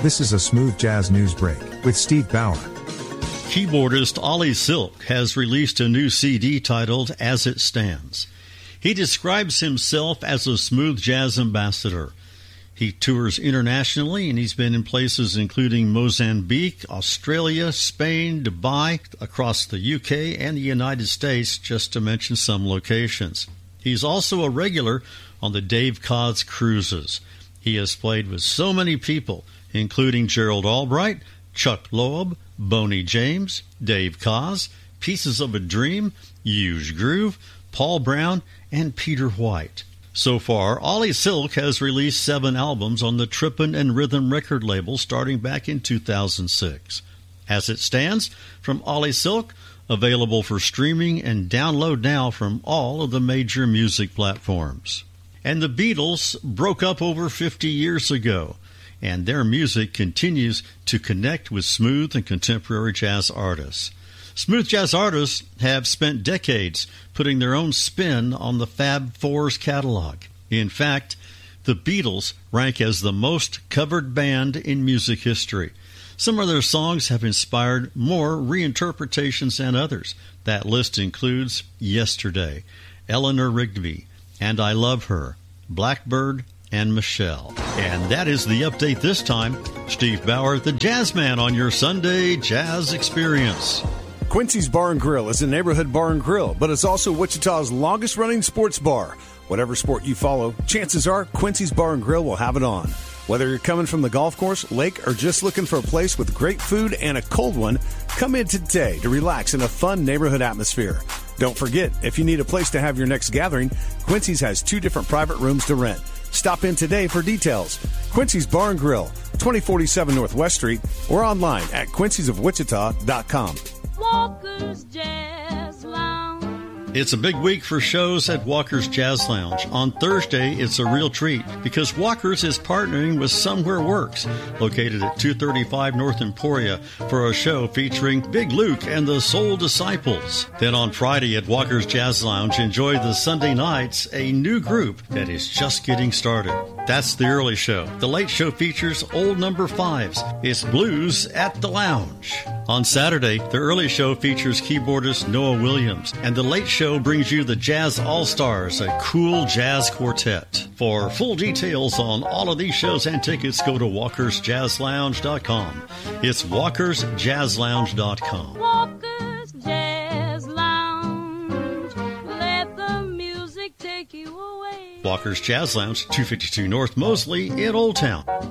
This is a Smooth Jazz News Break with Steve Bauer. Keyboardist Ollie Silk has released a new CD titled As It Stands. He describes himself as a smooth jazz ambassador. He tours internationally, and he's been in places including Mozambique, Australia, Spain, Dubai, across the UK, and the United States, just to mention some locations. He's also a regular on the Dave Koz cruises. He has played with so many people, including Gerald Albright, Chuck Loeb, Boney James, Dave Koz, Pieces of a Dream, Huge Groove, Paul Brown, and Peter White. So far, Ollie Silk has released 7 albums on the Trippin' and Rhythm record label starting back in 2006. As It Stands, from Ollie Silk, available for streaming and download now from all of the major music platforms. And the Beatles broke up over 50 years ago, and their music continues to connect with smooth and contemporary jazz artists. Smooth jazz artists have spent decades putting their own spin on the Fab Four's catalog. In fact, the Beatles rank as the most covered band in music history. Some of their songs have inspired more reinterpretations than others. That list includes Yesterday, Eleanor Rigby, And I Love Her, Blackbird, and Michelle. And that is the update this time. Steve Bauer, the Jazz Man, on your Sunday Jazz Experience. Quincy's Bar & Grill is a neighborhood bar and grill, but it's also Wichita's longest-running sports bar. Whatever sport you follow, chances are Quincy's Bar & Grill will have it on. Whether you're coming from the golf course, lake, or just looking for a place with great food and a cold one, come in today to relax in a fun neighborhood atmosphere. Don't forget, if you need a place to have your next gathering, Quincy's has 2 different private rooms to rent. Stop in today for details. Quincy's Bar & Grill, 2047 Northwest Street, or online at quincy'sofwichita.com. Walker's Jazz Lounge. It's a big week for shows at Walker's Jazz Lounge. On Thursday, it's a real treat because Walker's is partnering with Somewhere Works, located at 235 North Emporia, for a show featuring Big Luke and the Soul Disciples. Then on Friday at Walker's Jazz Lounge, enjoy the Sunday nights, a new group that is just getting started. That's the early show. The late show features old number 5s. It's Blues at the Lounge. On Saturday, the early show features keyboardist Noah Williams, and the late show brings you the Jazz All-Stars, a cool jazz quartet. For full details on all of these shows and tickets, go to walkersjazzlounge.com. It's walkersjazzlounge.com. Walker's Jazz Lounge. Let the music take you away. Walker's Jazz Lounge, 252 North Mosley in Old Town.